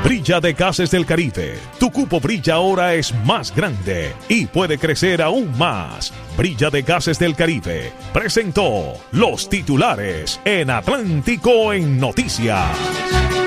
Brilla de Gases del Caribe. Tu cupo Brilla ahora es más grande y puede crecer aún más. Brilla de Gases del Caribe presentó los titulares en Atlántico en Noticias.